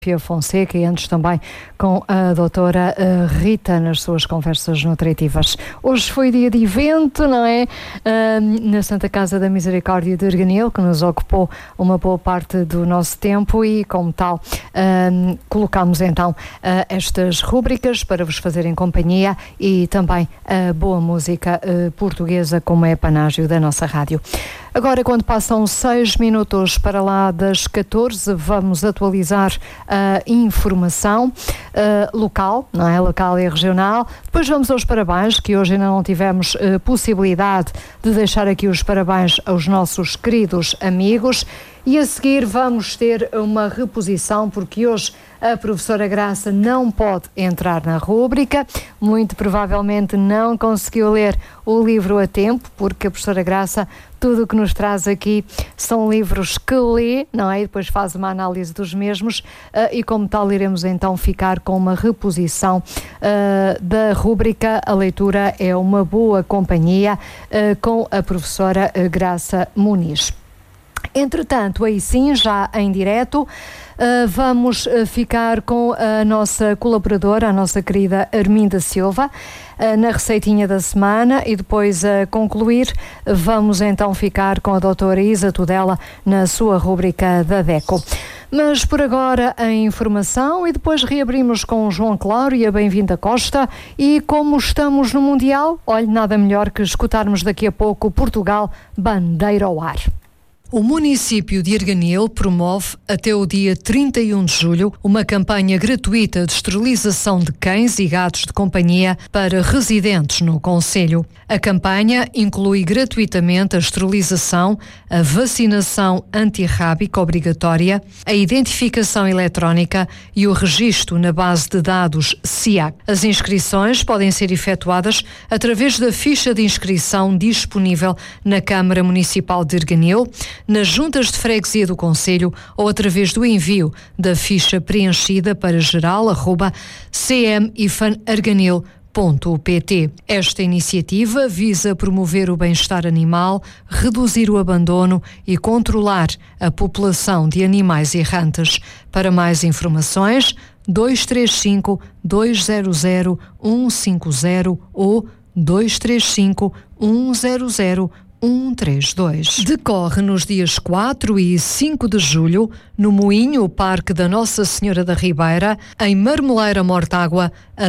Pia Fonseca e antes também com a doutora Rita nas suas conversas nutritivas. Hoje foi dia de evento, não é? Na Santa Casa da Misericórdia de Arganil, que nos ocupou uma boa parte do nosso tempo e, como tal, colocamos então estas rúbricas para vos fazerem companhia e também a boa música portuguesa, como é panágio da nossa rádio. Agora, quando passam 6 minutos para lá das 14, vamos atualizar a informação local, não é? Local e regional. Depois vamos aos parabéns, que hoje ainda não tivemos possibilidade de deixar aqui os parabéns aos nossos queridos amigos. E a seguir vamos ter uma reposição, porque hoje a professora Graça não pode entrar na rúbrica, muito provavelmente não conseguiu ler o livro a tempo, porque a professora Graça, tudo o que nos traz aqui são livros que lê, não é? E depois faz uma análise dos mesmos e como tal iremos então ficar com uma reposição da rúbrica A Leitura é uma Boa Companhia com a professora Graça Muniz. Entretanto, aí sim, já em direto, vamos ficar com a nossa colaboradora, a nossa querida Arminda Silva, na receitinha da semana e depois a concluir vamos então ficar com a doutora Isa Tudela na sua rúbrica da DECO. Mas por agora a informação e depois reabrimos com o João Claro e a Bem-vinda Costa. E como estamos no Mundial, olhe, nada melhor que escutarmos daqui a pouco Portugal Bandeira ao Ar. O município de Arganil promove, até o dia 31 de julho, uma campanha gratuita de esterilização de cães e gatos de companhia para residentes no concelho. A campanha inclui gratuitamente a esterilização, a vacinação antirrábica obrigatória, a identificação eletrónica e o registro na base de dados SIAC. As inscrições podem ser efetuadas através da ficha de inscrição disponível na Câmara Municipal de Arganil, nas juntas de freguesia do concelho ou através do envio da ficha preenchida para geral@cmifanarganil.pt. Esta iniciativa visa promover o bem-estar animal, reduzir o abandono e controlar a população de animais errantes. Para mais informações, 235 200 150 ou 235 100 132. Decorre nos dias 4 e 5 de julho, no Moinho Parque da Nossa Senhora da Ribeira, em Marmoleira Mortágua, a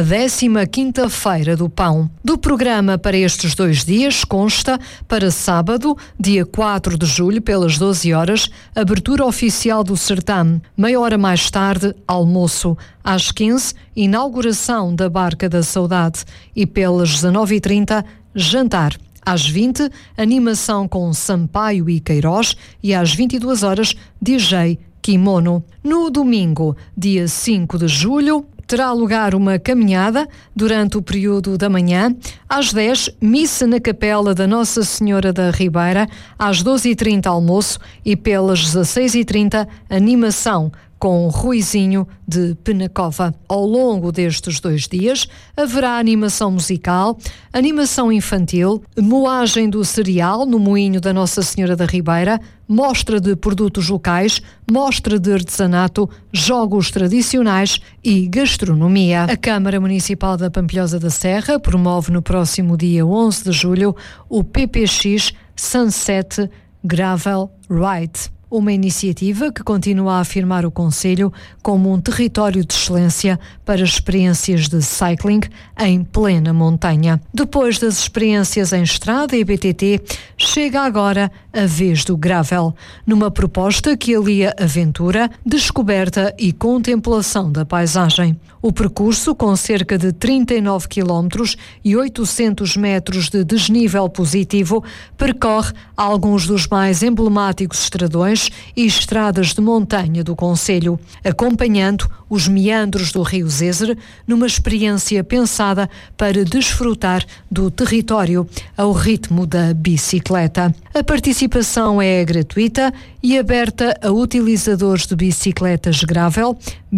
15ª Feira do Pão. Do programa para estes 2 dias consta, para sábado, dia 4 de julho, pelas 12 horas, abertura oficial do certame. Meia hora mais tarde, almoço. Às 15, inauguração da Barca da Saudade. E pelas 19h30, jantar. Às 20, animação com Sampaio e Queiroz e às 22 horas, DJ Kimono. No domingo, dia 5 de julho, terá lugar uma caminhada durante o período da manhã. Às 10, missa na Capela da Nossa Senhora da Ribeira. Às 12h30, almoço e pelas 16h30, animação com Ruizinho de Penacova. Ao longo destes 2 dias, haverá animação musical, animação infantil, moagem do cereal no Moinho da Nossa Senhora da Ribeira, mostra de produtos locais, mostra de artesanato, jogos tradicionais e gastronomia. A Câmara Municipal da Pampilhosa da Serra promove no próximo dia 11 de julho o PPX Sunset Gravel Ride. Uma iniciativa que continua a afirmar o concelho como um território de excelência para experiências de cycling em plena montanha. Depois das experiências em estrada e BTT, chega agora a vez do gravel, numa proposta que alia aventura, descoberta e contemplação da paisagem. O percurso, com cerca de 39 km e 800 metros de desnível positivo, percorre alguns dos mais emblemáticos estradões e estradas de montanha do concelho, acompanhando os meandros do Rio Zezer numa experiência pensada para desfrutar do território ao ritmo da bicicleta. A participação é gratuita e aberta a utilizadores de bicicletas gravel,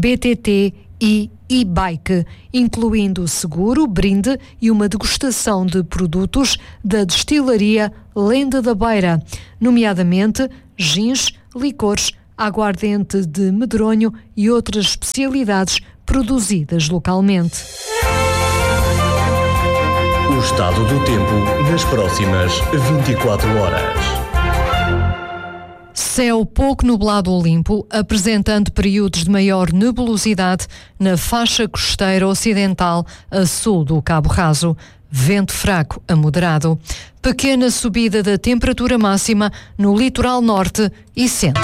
BTT e e-bike, incluindo seguro, brinde e uma degustação de produtos da destilaria Lenda da Beira, nomeadamente gins, licores, aguardente de medronho e outras especialidades produzidas localmente. O estado do tempo nas próximas 24 horas. Céu pouco nublado ou limpo, apresentando períodos de maior nebulosidade na faixa costeira ocidental a sul do Cabo Raso. Vento fraco a moderado. Pequena subida da temperatura máxima no litoral norte e centro.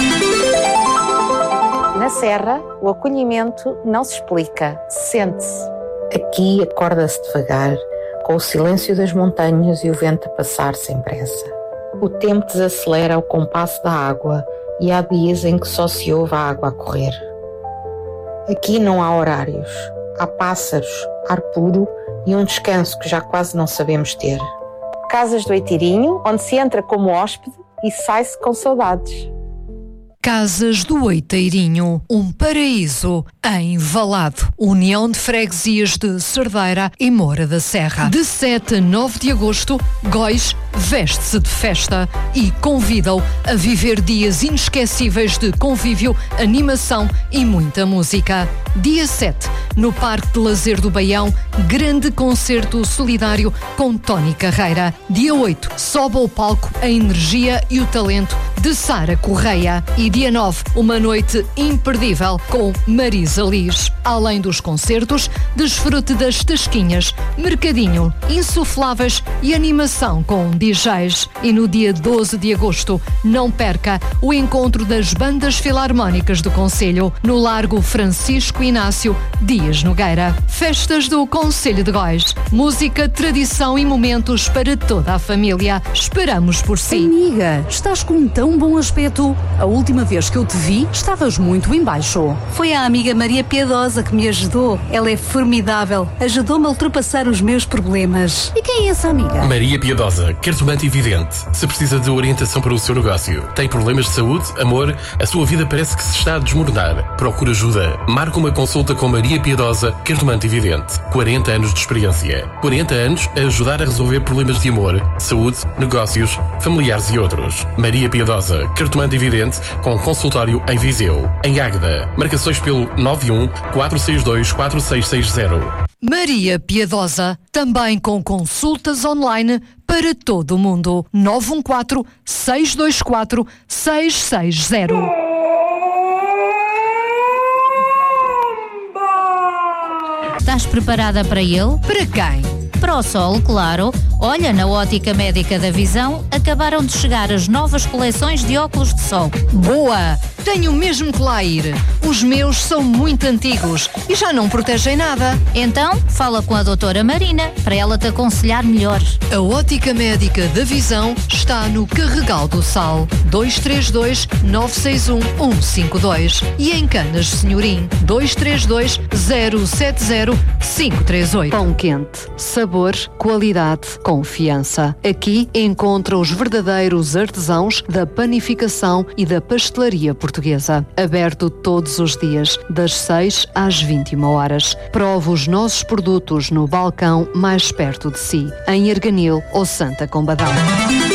Na Serra, o acolhimento não se explica, sente-se. Aqui acorda-se devagar, com o silêncio das montanhas e o vento a passar sem pressa. O tempo desacelera ao compasso da água e há dias em que só se ouve a água a correr. Aqui não há horários, há pássaros, ar puro e um descanso que já quase não sabemos ter. Casas do Oitirinho, onde se entra como hóspede e sai-se com saudades. Casas do Oiteirinho, um paraíso em Valado. União de Freguesias de Cerdeira e Moura da Serra. De 7 a 9 de agosto, Góis veste-se de festa e convida-o a viver dias inesquecíveis de convívio, animação e muita música. Dia 7, no Parque de Lazer do Baião, grande concerto solidário com Tony Carreira. Dia 8, sobe ao palco a energia e o talento de Sara Correia. E dia 9, uma noite imperdível com Marisa Liz. Além dos concertos, desfrute das tasquinhas, mercadinho, insufláveis e animação com DJs. E no dia 12 de agosto, não perca o encontro das bandas filarmónicas do Concelho, no Largo Francisco Inácio Dias Nogueira. Festas do Concelho de Góis. Música, tradição e momentos para toda a família. Esperamos por si. Amiga, estás com tão bom aspecto. A última vez que eu te vi, estavas muito em baixo. Foi a amiga Maria Piedosa que me ajudou. Ela é formidável. Ajudou-me a ultrapassar os meus problemas. E quem é essa amiga? Maria Piedosa, cartomante e vidente. Se precisa de orientação para o seu negócio, tem problemas de saúde, amor, a sua vida parece que se está a desmoronar. Procura ajuda. Marca uma consulta com Maria Piedosa, cartomante e vidente. 40 anos de experiência. 40 anos a ajudar a resolver problemas de amor, saúde, negócios, familiares e outros. Maria Piedosa, cartomante e vidente, com consultório em Viseu. Em Águeda. Marcações pelo 91-462-4660. Maria Piedosa, também com consultas online para todo o mundo. 914-624-660. Estás preparada para ele? Para quem? Para o sol, claro. Olha, na Ótica Médica da Visão acabaram de chegar as novas coleções de óculos de sol. Boa! Tenho mesmo que lá ir. Os meus são muito antigos e já não protegem nada. Então, fala com a doutora Marina para ela te aconselhar melhor. A Ótica Médica da Visão está no Carregal do Sal, 232-961-152 e em Canas Senhorim, 232-070-538. Pão quente, sabor, qualidade, confiança. Aqui encontra os verdadeiros artesãos da panificação e da pastelaria portuguesa. Aberto todos os dias, das 6 às 21 horas. Prove os nossos produtos no balcão mais perto de si, em Arganil ou Santa Combadão.